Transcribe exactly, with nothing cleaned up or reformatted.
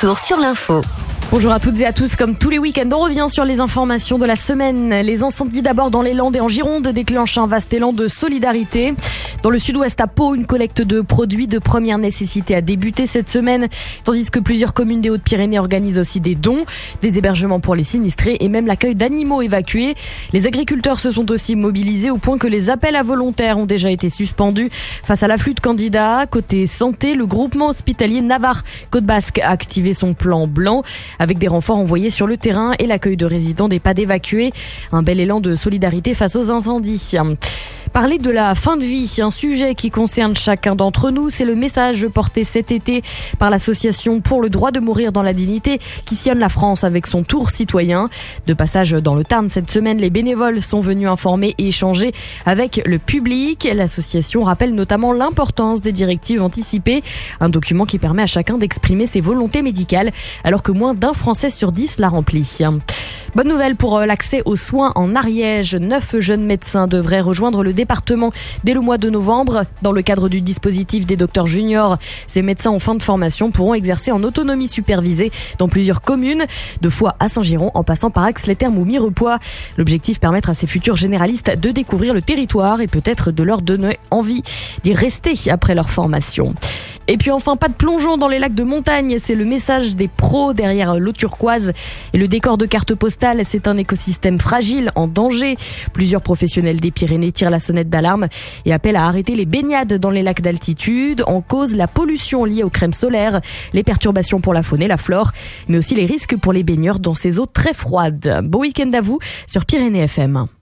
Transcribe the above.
retour sur l'info. Bonjour à toutes et à tous, comme tous les week-ends, on revient sur les informations de la semaine. Les incendies d'abord dans les Landes et en Gironde déclenchent un vaste élan de solidarité. Dans le sud-ouest à Pau, une collecte de produits de première nécessité a débuté cette semaine, tandis que plusieurs communes des Hautes-Pyrénées organisent aussi des dons, des hébergements pour les sinistrés et même l'accueil d'animaux évacués. Les agriculteurs se sont aussi mobilisés au point que les appels à volontaires ont déjà été suspendus face à l'afflux de candidats. Côté santé, le groupement hospitalier Navarre-Côte Basque a activé son plan blanc, avec des renforts envoyés sur le terrain et l'accueil de résidents d'EHPAD évacués. Un bel élan de solidarité face aux incendies. Parler de la fin de vie, un sujet qui concerne chacun d'entre nous, c'est le message porté cet été par l'association pour le droit de mourir dans la dignité qui sillonne la France avec son tour citoyen. De passage dans le Tarn cette semaine, les bénévoles sont venus informer et échanger avec le public. L'association rappelle notamment l'importance des directives anticipées, un document qui permet à chacun d'exprimer ses volontés médicales alors que moins d'un Français sur dix la remplit. Bonne nouvelle pour l'accès aux soins en Ariège. Neuf jeunes médecins devraient rejoindre le département dès le mois de novembre. Dans le cadre du dispositif des docteurs juniors, ces médecins en fin de formation pourront exercer en autonomie supervisée dans plusieurs communes, de Foix à Saint-Giron en passant par Aix-les-Thermes ou Mirepoix. L'objectif, permettre à ces futurs généralistes de découvrir le territoire et peut-être de leur donner envie d'y rester après leur formation. Et puis enfin, pas de plongeon dans les lacs de montagne, c'est le message des pros derrière l'eau turquoise. Et le décor de carte postale, c'est un écosystème fragile, en danger. Plusieurs professionnels des Pyrénées tirent la sonnette d'alarme et appellent à arrêter les baignades dans les lacs d'altitude. En cause, la pollution liée aux crèmes solaires, les perturbations pour la faune et la flore, mais aussi les risques pour les baigneurs dans ces eaux très froides. Bon week-end à vous sur Pyrénées F M.